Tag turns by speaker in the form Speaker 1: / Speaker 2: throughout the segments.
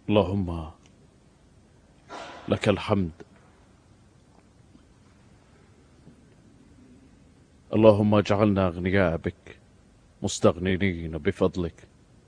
Speaker 1: اللهم لك الحمد. اللهم اجعلنا أغنياء بك، مستغنين بفضلك،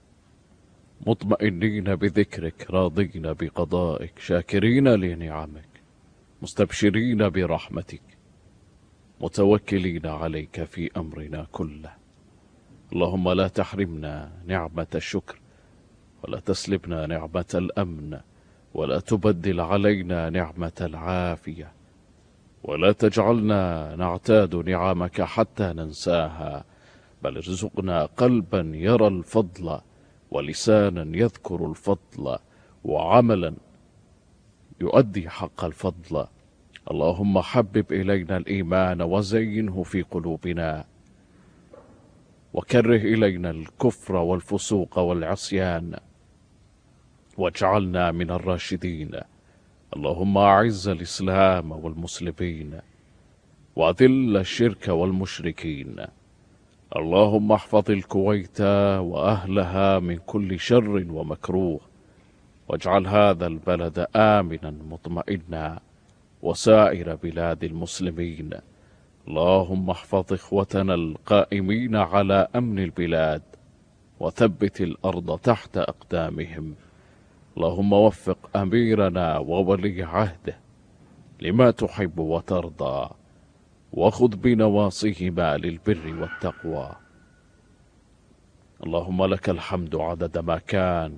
Speaker 1: مطمئنين بذكرك، راضين بقضائك، شاكرين لنعمك، مستبشرين برحمتك، متوكلين عليك في أمرنا كله. اللهم لا تحرمنا نعمة الشكر، ولا تسلبنا نعمة الأمن، ولا تبدل علينا نعمة العافية، ولا تجعلنا نعتاد نعمك حتى ننساها، بل ارزقنا قلبا يرى الفضل، ولسانا يذكر الفضل، وعملا يؤدي حق الفضل. اللهم حبب إلينا الإيمان وزينه في قلوبنا، وكره إلينا الكفر والفسوق والعصيان، واجعلنا من الراشدين. اللهم أعز الإسلام والمسلمين، وأذل الشرك والمشركين. اللهم احفظ الكويت وأهلها من كل شر ومكروه، واجعل هذا البلد آمنا مطمئنا، وسائر بلاد المسلمين. اللهم احفظ إخوتنا القائمين على أمن البلاد، وثبت الأرض تحت أقدامهم. اللهم وفق أميرنا وولي عهده لما تحب وترضى، وخذ بنواصيهما للبر والتقوى. اللهم لك الحمد عدد ما كان،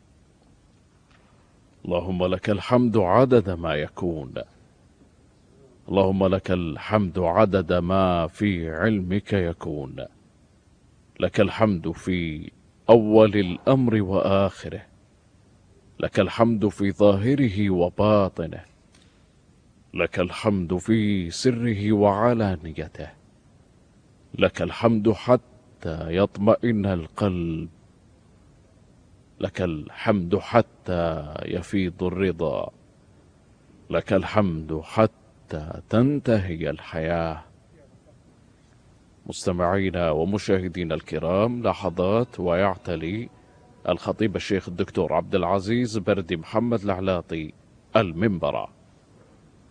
Speaker 1: اللهم لك الحمد عدد ما يكون، اللهم لك الحمد عدد ما في علمك يكون. لك الحمد في أول الأمر وآخره، لك الحمد في ظاهره وباطنه، لك الحمد في سره وعلانيته، لك الحمد حتى يطمئن القلب، لك الحمد حتى يفيض الرضا، لك الحمد حتى تنتهي الحياة. مستمعينا ومشاهدينا الكرام، لحظات ويعتلي الخطيب الشيخ الدكتور عبد العزيز بردي محمد العلاطي المنبر.